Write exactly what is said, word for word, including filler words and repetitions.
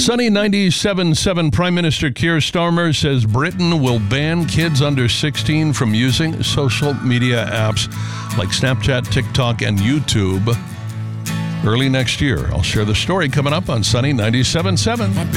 Sunny ninety-seven point seven Prime Minister Keir Starmer says Britain will ban kids under sixteen from using social media apps like Snapchat, TikTok, and YouTube early next year. I'll share the story coming up on Sunny ninety-seven point seven.